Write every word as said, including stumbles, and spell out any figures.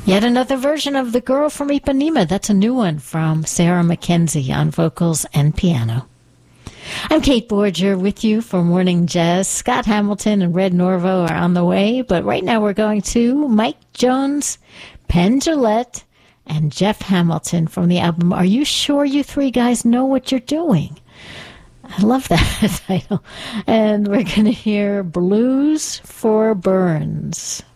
Yet another version of The Girl from Ipanema. That's a new one from Sarah Mackenzie on vocals and piano. I'm Kate Borger with you for Morning Jazz. Scott Hamilton and Red Norvo are on the way, but right now we're going to Mike Jones, Penn Jillette, and Jeff Hamilton from the album Are You Sure You Three Guys Know What You're Doing? I love that title. And we're going to hear Blues for Burns.